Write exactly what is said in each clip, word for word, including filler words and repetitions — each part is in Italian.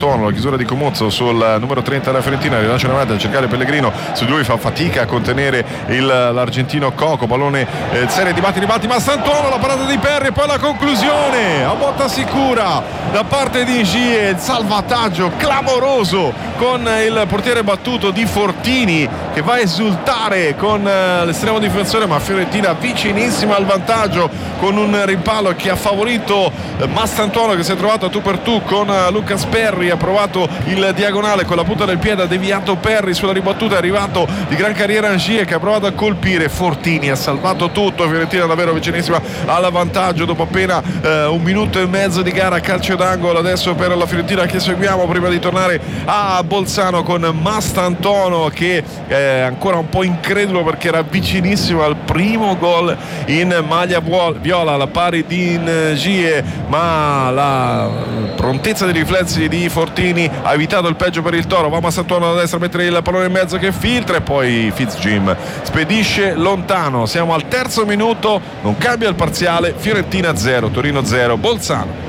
La chiusura di Comozzo sul numero trenta della Fiorentina, rilancia in avanti a cercare Pellegrino, su di lui fa fatica a contenere il, l'argentino Coco, pallone eh, serie di batti ribatti, Mastantuono, la parata di Perri e poi la conclusione a botta sicura da parte di Ngie, il salvataggio clamoroso con il portiere battuto di Fortini che va a esultare con eh, l'estremo difensore, ma Fiorentina vicinissima al vantaggio con un rimpallo che ha favorito eh, Mastantuono, che si è trovato a tu per tu con eh, Lucas Perri, ha provato il diagonale con la punta del piede, ha deviato Perri, sulla ribattuta è arrivato di gran carriera Angie che ha provato a colpire Fortini, ha salvato tutto. Fiorentina davvero vicinissima al vantaggio dopo appena eh, un minuto e mezzo di gara, calcio d'angolo adesso per la Fiorentina che seguiamo prima di tornare a Bolzano con Mastantuono che è ancora un po' incredulo perché era vicinissimo al primo gol in maglia viola alla pari di Ngie, ma la prontezza dei riflessi di Fortini ha evitato il peggio per il Toro. Va Mastantuono da destra, mettere il pallone in mezzo che filtra e poi Fitzjim spedisce lontano. Siamo al terzo minuto, non cambia il parziale, Fiorentina zero, Torino zero, Bolzano.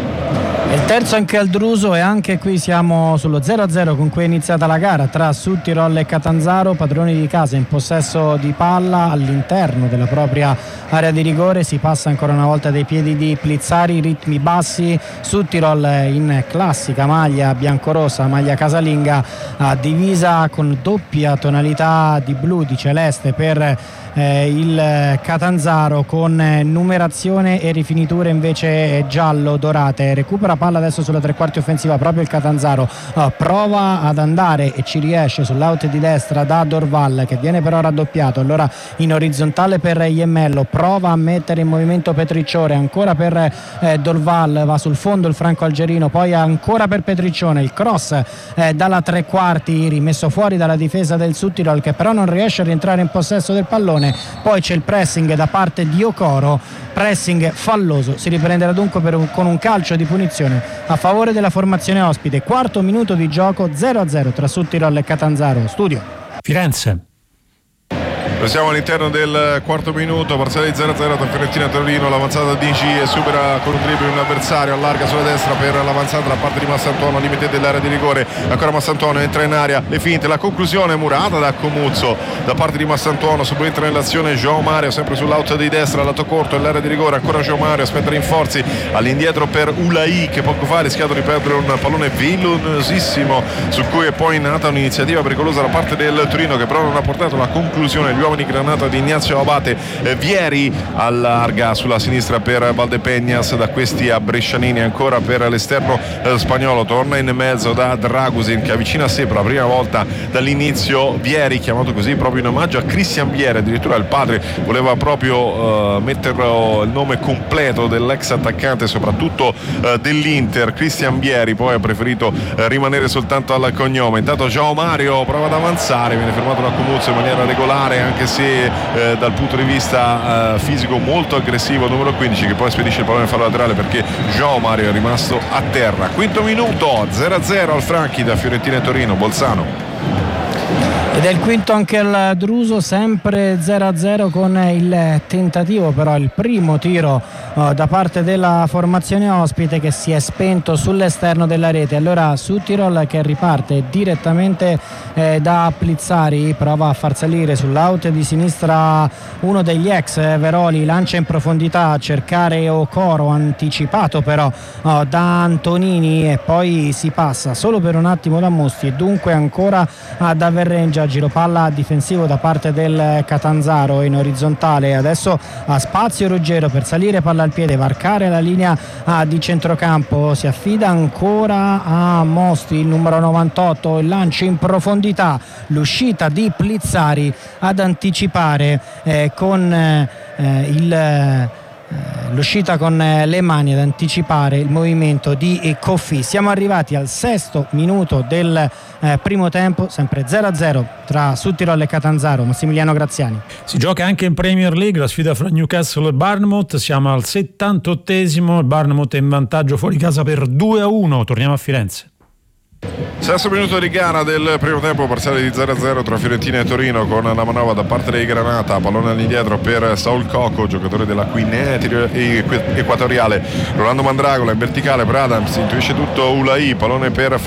Il terzo anche al Druso e anche qui siamo sullo zero a zero con cui è iniziata la gara tra Südtirol e Catanzaro, padroni di casa in possesso di palla all'interno della propria area di rigore. Si passa ancora una volta dai piedi di Plizzari, ritmi bassi, Südtirol in classica maglia biancorossa, maglia casalinga, divisa con doppia tonalità di blu, di celeste per Eh, il Catanzaro, con eh, numerazione e rifiniture invece giallo dorate. Recupera palla adesso sulla tre quarti offensiva proprio il Catanzaro, uh, prova ad andare e ci riesce sull'out di destra da Dorval che viene però raddoppiato, allora in orizzontale per Iemmello, prova a mettere in movimento Petriccione, ancora per eh, Dorval, va sul fondo il franco algerino, poi ancora per Petriccione, il cross eh, dalla tre quarti rimesso fuori dalla difesa del Südtirol che però non riesce a rientrare in possesso del pallone. Poi c'è il pressing da parte di Okoro, pressing falloso, si riprenderà dunque per un, con un calcio di punizione a favore della formazione ospite. Quarto minuto di gioco, zero a zero tra Südtirol e Catanzaro. Studio Firenze. Siamo all'interno del quarto minuto, parziale zero a zero tra Fiorentina e Torino. L'avanzata di Ngie supera con un dribbling un avversario, allarga sulla destra per l'avanzata da parte di Mastantuono al limite dell'area di rigore. Ancora Mastantuono, entra in area, le finte, la conclusione murata da Comuzzo da parte di Mastantuono. Subentra nell'azione João Mario, sempre sull'out di destra, lato corto dell'area di rigore. Ancora João Mario, aspetta rinforzi all'indietro per Ulai che poco fa ha rischiato di perdere un pallone villanosissimo su cui è poi nata un'iniziativa pericolosa da parte del Torino che però non ha portato la conclusione. Gli uomini granata di Ignazio Abate, eh, Vieri allarga sulla sinistra per Valdepegnas, da questi a Brescianini, ancora per l'esterno eh, spagnolo, torna in mezzo da Dragusin che avvicina a sé per la prima volta dall'inizio Vieri, chiamato così proprio in omaggio a Christian Vieri, addirittura il padre voleva proprio eh, metterlo il nome completo dell'ex attaccante soprattutto eh, dell'Inter, Christian Vieri, poi ha preferito eh, rimanere soltanto al cognome. Intanto João Mario prova ad avanzare, viene fermato da Comuzzo in maniera regolare, anche se eh, dal punto di vista eh, fisico molto aggressivo, numero quindici, che poi spedisce il pallone in fallo laterale perché João Mario è rimasto a terra. Quinto minuto, zero a zero al Franchi da Fiorentina e Torino, Bolzano. Ed è il quinto anche al Druso, sempre zero a zero con il tentativo, però il primo tiro uh, da parte della formazione ospite che si è spento sull'esterno della rete. Allora Südtirol che riparte direttamente eh, da Plizzari, prova a far salire sull'out di sinistra uno degli ex eh, Veroli, lancia in profondità a cercare Okoro, anticipato però uh, da Antonini, e poi si passa solo per un attimo da Mosti e dunque ancora ad Averrengia. Giro palla difensivo da parte del Catanzaro in orizzontale, adesso ha spazio Ruggero per salire, palla al piede, varcare la linea ah, di centrocampo, si affida ancora a Mosti, il numero novantotto, il lancio in profondità, l'uscita di Plizzari ad anticipare eh, con eh, il eh, l'uscita con le mani, ad anticipare il movimento di Coffi. Siamo arrivati al sesto minuto del eh, primo tempo, sempre zero a zero tra Südtirol e Catanzaro. Massimiliano Graziani. Si gioca anche in Premier League la sfida fra Newcastle e Bournemouth, siamo al settantottesimo, il Bournemouth è in vantaggio fuori casa per due a uno. Torniamo a Firenze. Sesto minuto di gara del primo tempo, parziale di zero a zero tra Fiorentina e Torino, con la manovra da parte dei Granata, pallone all'indietro per Saul Coco, giocatore della Guinea Equatoriale. Rolando Mandragola in verticale per Adams, intuisce tutto Ulai, pallone per